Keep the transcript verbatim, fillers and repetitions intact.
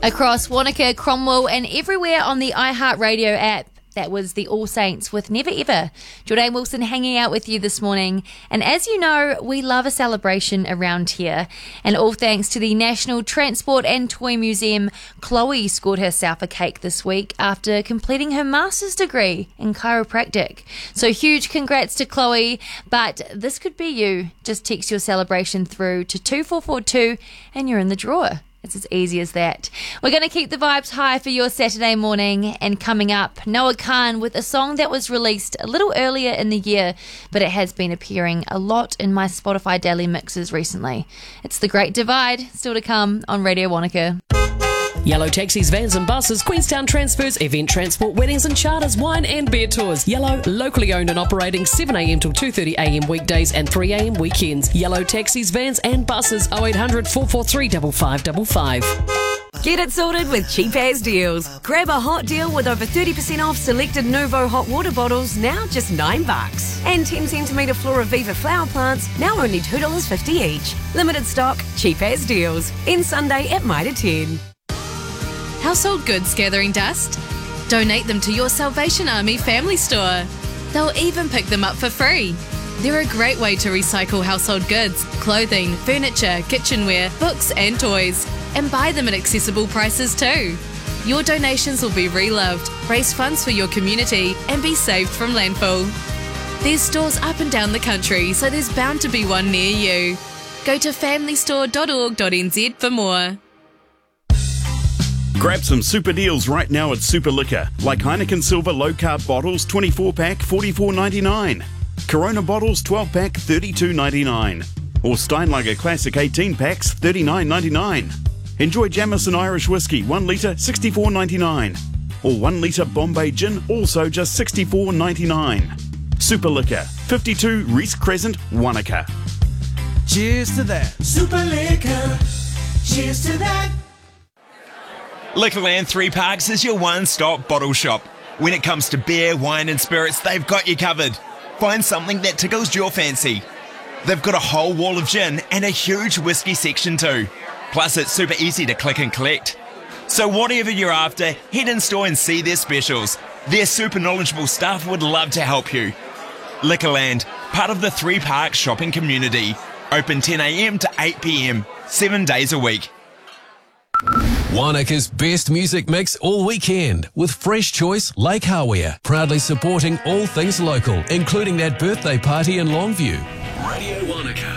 Across Wanaka, Cromwell and everywhere on the iHeartRadio app. That was the All Saints with Never Ever. Jordan Wilson hanging out with you this morning. And as you know, we love a celebration around here. And all thanks to the National Transport and Toy Museum, Chloe scored herself a cake this week after completing her master's degree in chiropractic. So huge congrats to Chloe. But this could be you. Just text your celebration through to two four four two and you're in the drawer. It's as easy as that. We're going to keep the vibes high for your Saturday morning. And coming up, Noah Khan with a song that was released a little earlier in the year, but it has been appearing a lot in my Spotify daily mixes recently. It's The Great Divide, still to come on Radio Wanaka. Yellow taxis, vans and buses, Queenstown transfers, event transport, weddings and charters, wine and beer tours. Yellow, locally owned and operating seven a m till two thirty a m weekdays and three a m weekends. Yellow taxis, vans and buses, oh eight hundred, four four three, five five five five. Get it sorted with Cheap As Deals. Grab a hot deal with over thirty percent off selected Nuvo hot water bottles, now just nine bucks. And ten centimetre Flora Viva flower plants, now only two dollars fifty each. Limited stock, Cheap As Deals. End Sunday at Mitre ten. Household goods gathering dust? Donate them to your Salvation Army family store. They'll even pick them up for free. They're a great way to recycle household goods, clothing, furniture, kitchenware, books and toys, and buy them at accessible prices too. Your donations will be reloved, raise funds for your community, and be saved from landfill. There's stores up and down the country, so there's bound to be one near you. Go to family store dot org dot n z for more. Grab some super deals right now at Super Liquor, like Heineken Silver Low Carb bottles twenty-four pack forty-four ninety-nine, Corona bottles twelve pack thirty-two ninety-nine, or Steinlager Classic eighteen packs thirty-nine ninety-nine. Enjoy Jameson Irish Whiskey one litre sixty-four ninety-nine, or one litre Bombay Gin also just sixty-four ninety-nine. Super Liquor, fifty-two Reese Crescent, Wanaka. Cheers to that. Super Liquor. Cheers to that. Liquorland Three Parks is your one-stop bottle shop. When it comes to beer, wine and spirits, they've got you covered. Find something that tickles your fancy. They've got a whole wall of gin and a huge whiskey section too. Plus it's super easy to click and collect. So whatever you're after, head in store and see their specials. Their super knowledgeable staff would love to help you. Liquorland, part of the Three Parks shopping community. Open ten a m to eight p m, seven days a week. Wanaka's best music mix all weekend with Fresh Choice Lake Hawea, proudly supporting all things local, including that birthday party in Longview. Radio Wanaka.